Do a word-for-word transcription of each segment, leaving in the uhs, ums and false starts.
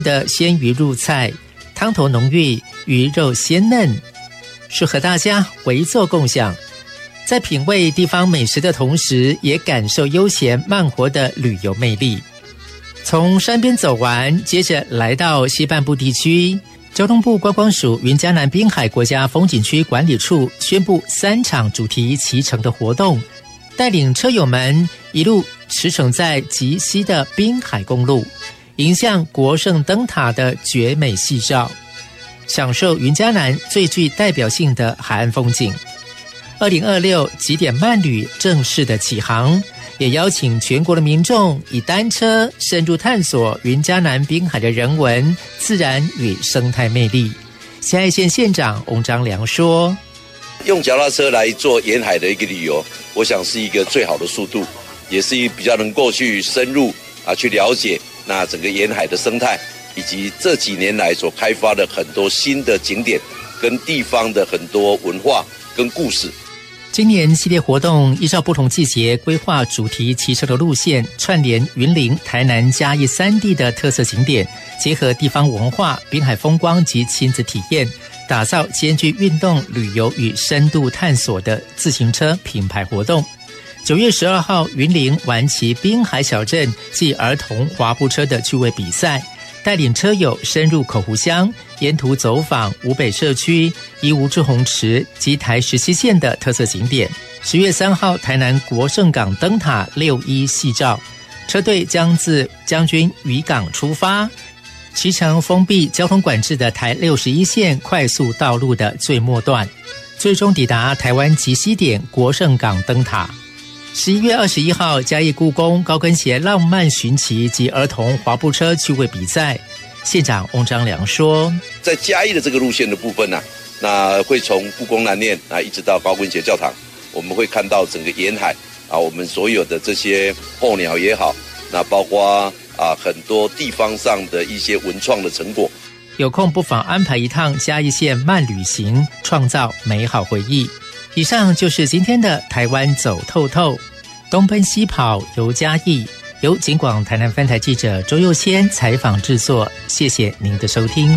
的鲜鱼入菜，汤头浓郁，鱼肉鲜嫩，适合大家围坐共享。在品味地方美食的同时，也感受悠闲慢活的旅游魅力。从山边走完，接着来到西半部地区，交通部观光署云嘉南滨海国家风景区管理处宣布三场主题骑乘的活动，带领车友们一路驰骋在极西的滨海公路，迎向国盛灯塔的绝美夕照，享受云嘉南最具代表性的海岸风景。二零二六极点慢旅正式的起航，也邀请全国的民众以单车深入探索云嘉南滨海的人文、自然与生态魅力。嘉义县县长翁章良说：“ 用脚踏车来做沿海的一个旅游，我想是一个最好的速度，也是比较能够去深入啊去了解那整个沿海的生态，以及这几年来所开发的很多新的景点跟地方的很多文化跟故事。” 今年系列活动依照不同季节规划主题骑车的路线，串联云林、台南、嘉义三地的特色景点，结合地方文化、滨海风光及亲子体验，打造兼具运动、旅游与深度探索的自行车品牌活动。九月十二号，云林玩骑滨海小镇暨儿童滑步车的趣味比赛，带领车友深入口湖乡，沿途走访五北社区、宜梧志洪池及台十七线的特色景点。十月三号，台南国盛港灯塔六一夕照，车队将自将军渔港出发，骑乘封闭交通管制的台六十一线快速道路的最末段，最终抵达台湾极西点国盛港灯塔。十一月二十一号，嘉义故宫高跟鞋浪漫寻奇及儿童滑步车趣味比赛，县长翁章良说：“ 在嘉义的这个路线的部分呢、啊，那会从故宫南面啊一直到高跟鞋教堂，我们会看到整个沿海啊，我们所有的这些候鸟也好，那包括啊很多地方上的一些文创的成果。 有空不妨安排一趟嘉义县慢旅行，创造美好回忆。”以上就是今天的台湾走透透，东奔西跑游嘉义，由警广台南分台记者周佑谦采访制作。谢谢您的收听。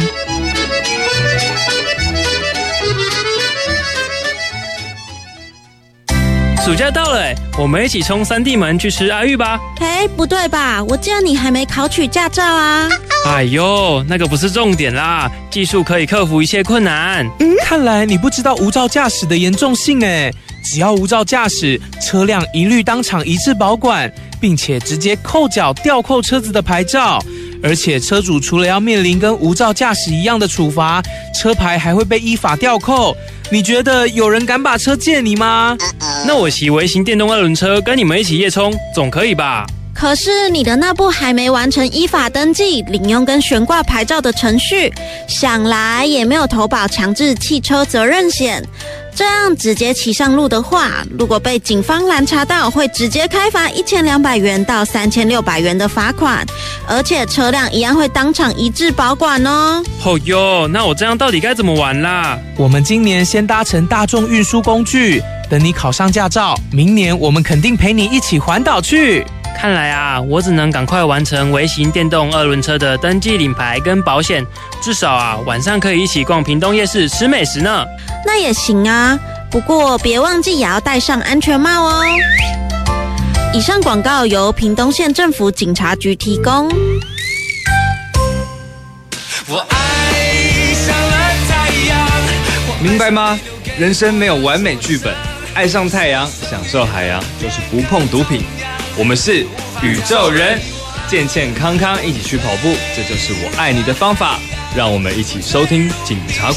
暑假到了，我们一起冲三地门去吃阿裕吧。 哎，不对吧？我记得你还没考取驾照啊。 哎呦，那个不是重点啦，技术可以克服一切困难。 嗯，看来你不知道无照驾驶的严重性哎。只要无照驾驶，车辆一律当场移至保管，并且直接扣缴吊扣车子的牌照。而且车主除了要面临跟无照驾驶一样的处罚，车牌还会被依法吊扣。你觉得有人敢把车借你吗？ 那我骑微型电动二轮车跟你们一起夜冲，总可以吧？ 可是你的那部还没完成依法登记、领用跟悬挂牌照的程序，想来也没有投保强制汽车责任险。这样直接骑上路的话，如果被警方拦查到，会直接开罚一千两百元到三千六百元的罚款，而且车辆一样会当场移至保管哦。 哦哟，那我这样到底该怎么玩啦？ 我们今年先搭乘大众运输工具，等你考上驾照，明年我们肯定陪你一起环岛去。 看来啊，我只能赶快完成微型电动二轮车的登记、领牌跟保险，至少啊，晚上可以一起逛屏东夜市吃美食呢。 那也行啊，不过别忘记也要戴上安全帽哦。以上广告由屏东县政府警察局提供。 我爱上了太阳，明白吗？人生没有完美剧本，爱上太阳，享受海洋，就是不碰毒品。我们是宇宙人，健健康康一起去跑步，这就是我爱你的方法。让我们一起收听警察